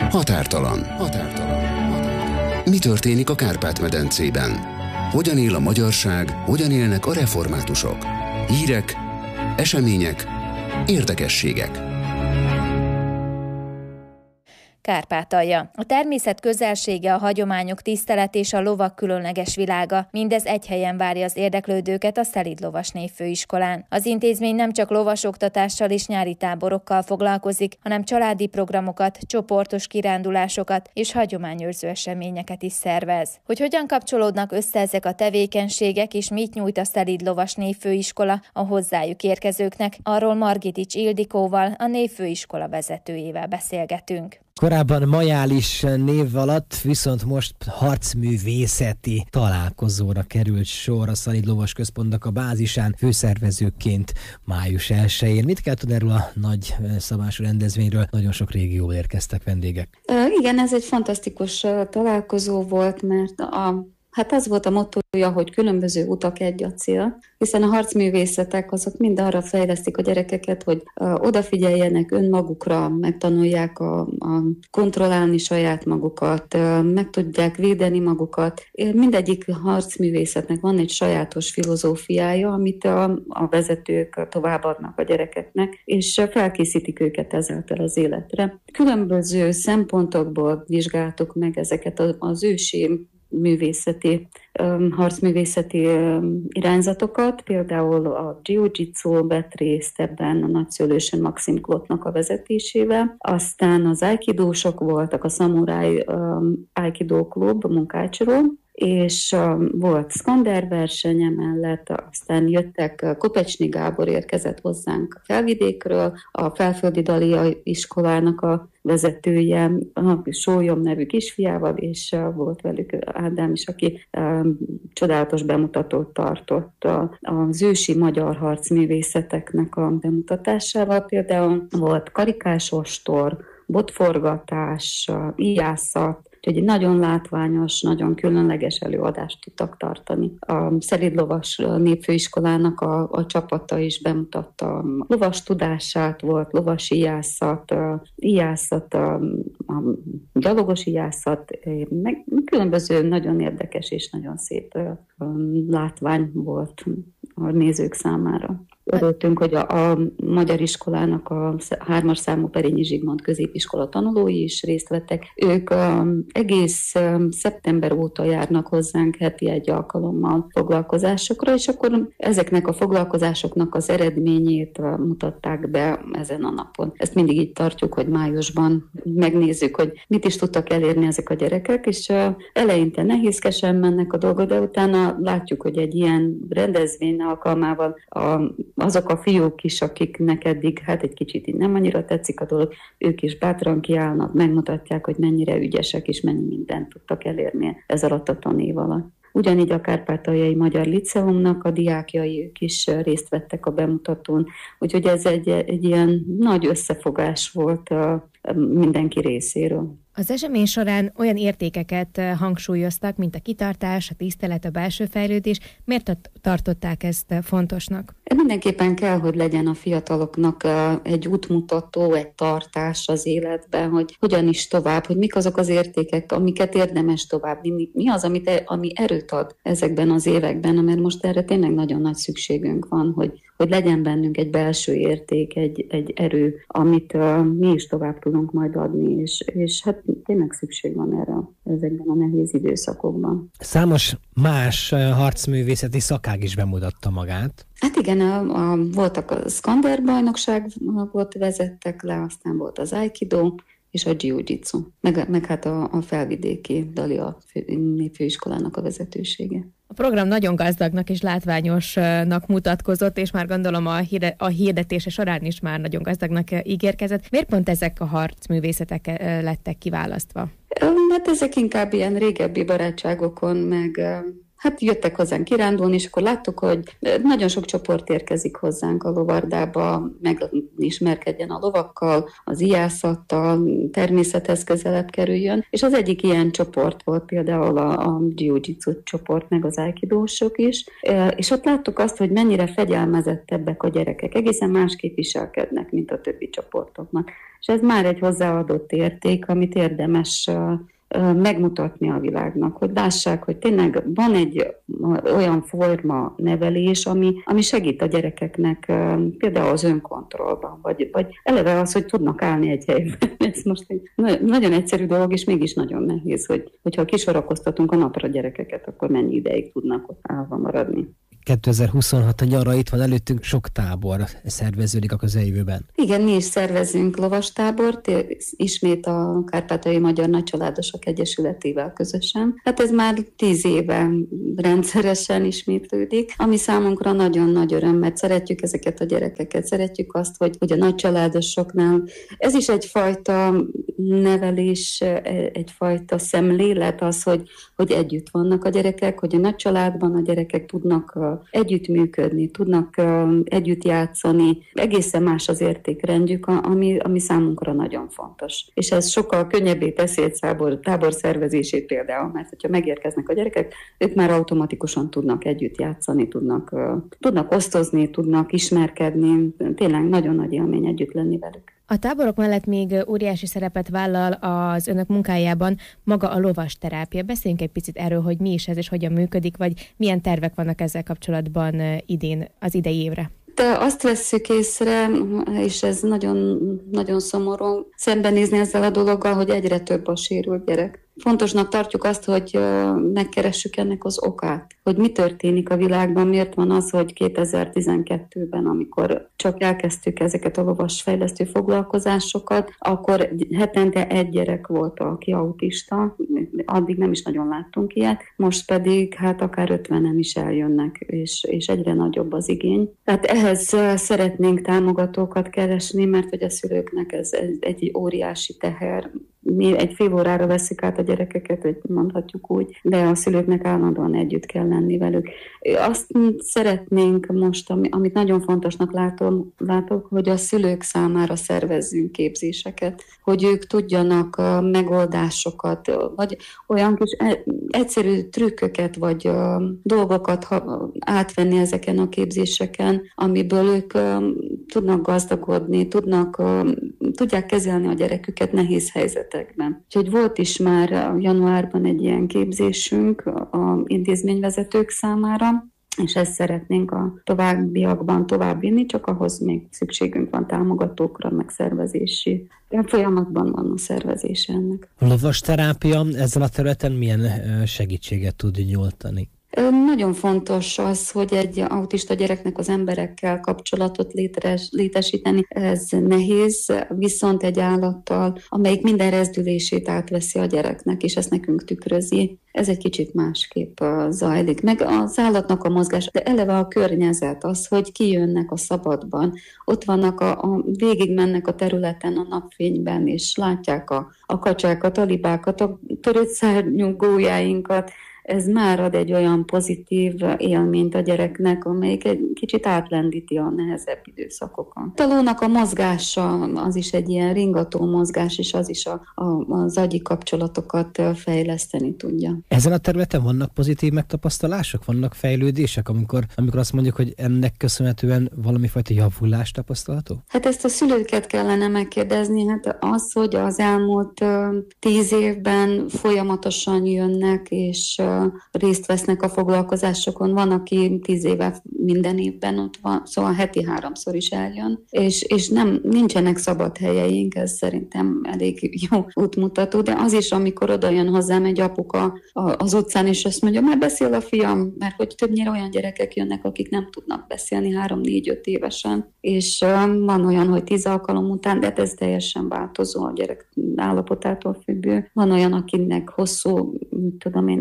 Határtalan. Mi történik a Kárpát-medencében? Hogyan él a magyarság, hogyan élnek a reformátusok? Hírek, események, érdekességek. Kárpátalja. A természet közelsége, a hagyományok tisztelet és a lovak különleges világa. Mindez egy helyen várja az érdeklődőket a Szelíd Lovas Névfőiskolán. Az intézmény nem csak lovasoktatással és nyári táborokkal foglalkozik, hanem családi programokat, csoportos kirándulásokat és hagyományőrző eseményeket is szervez. Hogy hogyan kapcsolódnak össze ezek a tevékenységek és mit nyújt a Szelíd Lovas Névfőiskola a hozzájuk érkezőknek, arról Margitics Ildikóval, a névfőiskola vezetőjével beszélgetünk. Korábban majális név alatt, viszont most harcművészeti találkozóra került sor a Szelíd Lovas Központnak a bázisán, főszervezőként május 1-én. Mit kell tudni erről a nagy szabású rendezvényről? Nagyon sok régióból érkeztek vendégek. Igen, ez egy fantasztikus találkozó volt, mert az volt a mottója, hogy különböző utak egy a cél, hiszen a harcművészetek azok mind arra fejlesztik a gyerekeket, hogy odafigyeljenek önmagukra, megtanulják kontrollálni saját magukat, meg tudják védeni magukat. Mindegyik harcművészetnek van egy sajátos filozófiája, amit a vezetők továbbadnak a gyerekeknek, és felkészítik őket ezáltal az életre. Különböző szempontokból vizsgáltuk meg ezeket az ősi harcművészeti irányzatokat, például a jiu-jitsu vett részt ebben a nagyszülősön Maxim Klotnak a vezetésével, aztán az aikidósok voltak, a Samurai Aikido klub Munkácsról, és volt Skander verseny emellett, aztán jöttek, Kopecsny Gábor érkezett hozzánk Felvidékről, a Felföldi Dalia iskolának a vezetője, a Sólyom nevű kisfiával, és volt velük Ádám is, aki csodálatos bemutatót tartott az ősi magyar harcművészeteknek a bemutatásával. Például volt karikás ostor, botforgatás, íjászat, úgyhogy egy nagyon látványos, nagyon különleges előadást tudtak tartani. A Szelíd Lovas Népfőiskolának a csapata is bemutatta a lovas tudását, volt lovas íjászat, a gyalogos íjászat, meg különböző nagyon érdekes és nagyon szép látvány volt a nézők számára. Örültünk, hogy a magyar iskolának a 3-as számú Perényi Zsigmond középiskola tanulói is részt vettek. Ők egész szeptember óta járnak hozzánk heti egy alkalommal foglalkozásokra, és akkor ezeknek a foglalkozásoknak az eredményét mutatták be ezen a napon. Ezt mindig így tartjuk, hogy májusban megnézzük, hogy mit is tudtak elérni ezek a gyerekek, és eleinte nehézkesen mennek a dolgok, de utána látjuk, hogy egy ilyen rendezvény alkalmával azok a fiúk is, akiknek eddig egy kicsit így nem annyira tetszik a dolog, ők is bátran kiállnak, megmutatják, hogy mennyire ügyesek és mennyi mindent tudtak elérni ez alatt a tanév alatt. Ugyanígy a Kárpátaljai Magyar Liceumnak a diákjai, ők is részt vettek a bemutatón, úgyhogy ez egy ilyen nagy összefogás volt mindenki részéről. Az esemény során olyan értékeket hangsúlyoztak, mint a kitartás, a tisztelet, a belső fejlődés. Miért tartották ezt fontosnak? Mindenképpen kell, hogy legyen a fiataloknak egy útmutató, egy tartás az életben, hogy hogyan is tovább, hogy mik azok az értékek, amiket érdemes továbbvinni, mi az, ami erőt ad ezekben az években, mert most erre tényleg nagyon nagy szükségünk van, hogy legyen bennünk egy belső érték, egy erő, amit mi is tovább tudunk majd adni, és hát tényleg szükség van erre ezekben a nehéz időszakokban. Számos más harcművészeti szakág is bemutatta magát. Hát igen, voltak a Skander bajnokságot vezettek le, aztán volt az Aikido és a jiu-jitsu, meg hát a Felvidéki Dalia Népfőiskolának a vezetősége. A program nagyon gazdagnak és látványosnak mutatkozott, és már gondolom a hirdetése során is már nagyon gazdagnak ígérkezett. Miért pont ezek a harcművészetek lettek kiválasztva? Hát ezek inkább ilyen régebbi barátságokon, meg hát jöttek hozzánk kirándulni, és akkor láttuk, hogy nagyon sok csoport érkezik hozzánk a lovardába, megismerkedjen a lovakkal, az ijászattal, természethez közelebb kerüljön, és az egyik ilyen csoport volt például a jiu-jitsu csoport, meg az aikidósok is, és ott láttuk azt, hogy mennyire fegyelmezettebbek a gyerekek, egészen másképp viselkednek, mint a többi csoportoknak. És ez már egy hozzáadott érték, amit érdemes megmutatni a világnak, hogy lássák, hogy tényleg van egy olyan forma nevelés, ami segít a gyerekeknek például az önkontrollban, vagy eleve az, hogy tudnak állni egy helyben. Ez most egy nagyon egyszerű dolog, és mégis nagyon nehéz, hogyha kisorakoztatunk a napra gyerekeket, akkor mennyi ideig tudnak ott állva maradni. 2026 a nyara itt van előttünk, sok tábor szerveződik a közeljövőben. Igen, mi is szervezünk lovastábort, ismét a Kárpátaljai Magyar Nagycsaládosok Egyesületével közösen. Hát ez már 10 éve rendszeresen ismétlődik, ami számunkra nagyon nagy öröm, mert szeretjük ezeket a gyerekeket, szeretjük azt, hogy a nagycsaládosoknál ez is egyfajta nevelés, egyfajta szemlélet az, hogy együtt vannak a gyerekek, hogy a nagycsaládban a gyerekek tudnak együttműködni, tudnak együtt játszani. Egészen más az értékrendjük, ami számunkra nagyon fontos. És ez sokkal könnyebbé teszi egy tábor szervezését például, mert hogyha megérkeznek a gyerekek, ők már automatikusan tudnak együtt játszani, tudnak osztozni, tudnak ismerkedni. Tényleg nagyon nagy élmény együtt lenni velük. A táborok mellett még óriási szerepet vállal az önök munkájában maga a lovasterápia. Beszéljünk egy picit erről, hogy mi is ez és hogyan működik, vagy milyen tervek vannak ezzel kapcsolatban idén, az idei évre. De azt vesszük észre, és ez nagyon, nagyon szomorú, szembenézni ezzel a dologgal, hogy egyre több a sérült gyerek. Fontosnak tartjuk azt, hogy megkeressük ennek az okát, hogy mi történik a világban, miért van az, hogy 2012-ben, amikor csak elkezdtük ezeket a lovasfejlesztő foglalkozásokat, akkor hetente egy gyerek volt, aki autista, addig nem is nagyon láttunk ilyet, most pedig hát akár 50-en is eljönnek, és egyre nagyobb az igény. Tehát ehhez szeretnénk támogatókat keresni, mert hogy a szülőknek ez egy óriási teher. Mi egy fél órára veszik át a gyerekeket, hogy mondhatjuk úgy, de a szülőknek állandóan együtt kell lenni velük. Azt szeretnénk most, amit nagyon fontosnak látok, hogy a szülők számára szervezzünk képzéseket, hogy ők tudjanak megoldásokat, vagy olyan kis egyszerű trükköket, vagy dolgokat átvenni ezeken a képzéseken, amiből ők tudnak gazdagodni, tudják kezelni a gyereküket nehéz helyzetekben. Úgyhogy volt is már januárban egy ilyen képzésünk a intézményvezetők számára, és ezt szeretnénk a továbbiakban továbbvinni, csak ahhoz még szükségünk van támogatókra, meg szervezési. Folyamatban van a szervezése ennek. A lovasterápia ezzel a területen milyen segítséget tud nyújtani? Nagyon fontos az, hogy egy autista gyereknek az emberekkel kapcsolatot létesíteni. Ez nehéz, viszont egy állattal, amelyik minden rezdülését átveszi a gyereknek, és ezt nekünk tükrözi. Ez egy kicsit másképp zajlik. Meg az állatnak a mozgás, de eleve a környezet az, hogy kijönnek a szabadban. Ott vannak, végig mennek a területen a napfényben, és látják a kacsákat, a libákat, a törött szárnyú gólyáinkat. Ez már ad egy olyan pozitív élményt a gyereknek, amelyik egy kicsit átlendíti a nehezebb időszakokon. A lónak a mozgása, az is egy ilyen ringató mozgás, és az is az agyi kapcsolatokat fejleszteni tudja. Ezen a területen vannak pozitív megtapasztalások, vannak fejlődések, amikor azt mondjuk, hogy ennek köszönhetően valamifajta javulás tapasztalható? Hát ezt a szülőket kellene megkérdezni, hát az, hogy az elmúlt 10 évben folyamatosan jönnek, és részt vesznek a foglalkozásokon. Van, aki 10 éve minden évben ott van, szóval heti 3-szor is eljön, és nincsenek szabad helyeink, ez szerintem elég jó útmutató, de az is, amikor oda jön hozzám egy apuka az utcán, és azt mondja, már beszél a fiam, mert hogy többnyire olyan gyerekek jönnek, akik nem tudnak beszélni 3-4-5 évesen, és van olyan, hogy 10 alkalom után, de ez teljesen változó a gyerek állapotától függő. Van olyan, akinek hosszú, tudom én, 1-2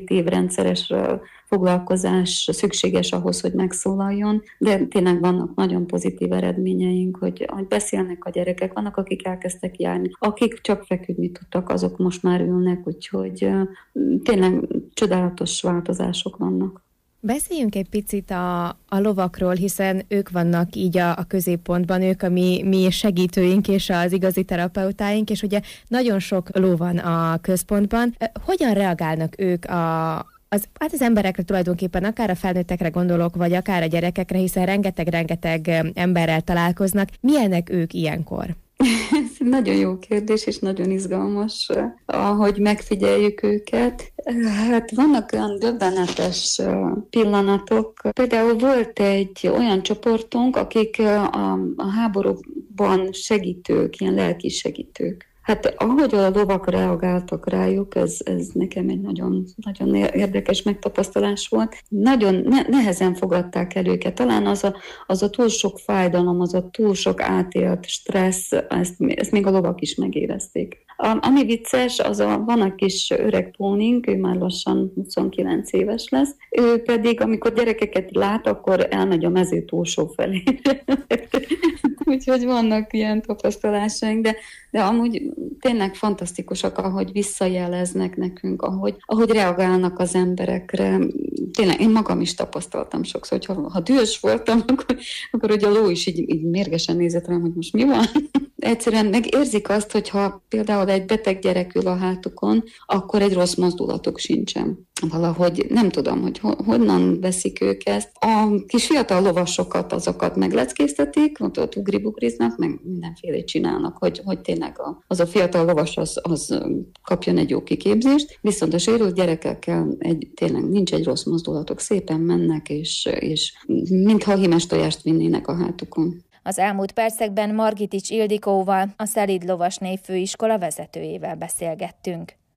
pozitív, rendszeres foglalkozás szükséges ahhoz, hogy megszólaljon, de tényleg vannak nagyon pozitív eredményeink, hogy beszélnek a gyerekek, vannak, akik elkezdtek járni, akik csak feküdni tudtak, azok most már ülnek, úgyhogy tényleg csodálatos változások vannak. Beszéljünk egy picit a lovakról, hiszen ők vannak így a középpontban, ők a mi segítőink és az igazi terapeutáink, és ugye nagyon sok ló van a központban. Hogyan reagálnak ők az emberekre tulajdonképpen, akár a felnőttekre gondolok, vagy akár a gyerekekre, hiszen rengeteg emberrel találkoznak. Milyenek ők ilyenkor? Ez nagyon jó kérdés, és nagyon izgalmas, ahogy megfigyeljük őket. Hát vannak olyan döbbenetes pillanatok. Például volt egy olyan csoportunk, akik a háborúban segítők, ilyen lelki segítők. Hát ahogy a lovak reagáltak rájuk, ez nekem egy nagyon, nagyon érdekes megtapasztalás volt. Nagyon nehezen fogadták el őket. Talán az a túl sok fájdalom, az a túl sok átélt stressz, ezt még a lovak is megérezték. Ami vicces, van egy kis öreg pónink, ő már lassan 29 éves lesz, ő pedig, amikor gyerekeket lát, akkor elmegy a mező túlsó felé. Úgyhogy vannak ilyen tapasztalásaink, de amúgy tényleg fantasztikusak, ahogy visszajeleznek nekünk, ahogy reagálnak az emberekre. Tényleg én magam is tapasztaltam sokszor, hogy ha dühös voltam, akkor ugye a ló is így mérgesen nézett rám, hogy most mi van. Egyszerűen megérzik azt, hogyha például egy beteg gyerek ül a hátukon, akkor egy rossz mozdulatuk sincsen. Valahogy nem tudom, hogy honnan veszik ők ezt. A kis fiatal lovasokat, azokat megleckéztetik, ott ugribugriznak, meg mindenfélét csinálnak, hogy tényleg az a fiatal lovas az kapjon egy jó kiképzést, viszont a sérült gyerekekkel tényleg nincs egy rossz mozdulatok, szépen mennek, és mintha hímes tojást vinnének a hátukon. Az elmúlt percekben Margitics Ildikóval, a Szelíd Lovasnév főiskola vezetőjével beszélgettünk.